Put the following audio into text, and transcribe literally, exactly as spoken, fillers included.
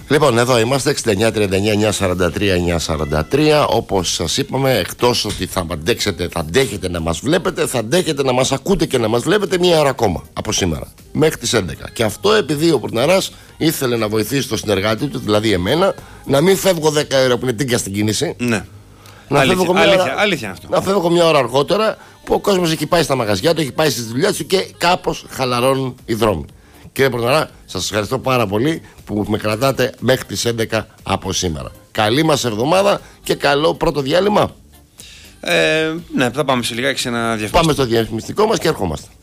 Λοιπόν, εδώ είμαστε εξήντα εννιά τριάντα εννιά εννιακόσια σαράντα τρία εννιακόσια σαράντα τρία. Όπως σας είπαμε, εκτός ότι θα αντέξετε, θα αντέχετε να μας βλέπετε, θα αντέχετε να μας ακούτε και να μας βλέπετε μία ώρα ακόμα από σήμερα μέχρι τις έντεκα. Και αυτό επειδή ο Πουρναράς ήθελε να βοηθήσει τον συνεργάτη του, δηλαδή εμένα, να μην φεύγω δέκα ώρα που είναι τίγκα στην κίνηση. Ναι. Να αλήθεια, φεύγω, μια αλήθεια, ώρα, αλήθεια αυτό. να φεύγω μια ώρα αργότερα που ο κόσμος έχει πάει στα μαγαζιά του, έχει πάει στις δουλειές του και κάπως χαλαρώνουν οι δρόμοι. Κύριε Πουρναρά, σας ευχαριστώ πάρα πολύ που με κρατάτε μέχρι τις έντεκα από σήμερα. Καλή μας εβδομάδα και καλό πρώτο διάλειμμα. Ε, ναι, θα πάμε σε λιγάκι σε ένα διαφημιστικό. Πάμε στο διαφημιστικό μας και ερχόμαστε.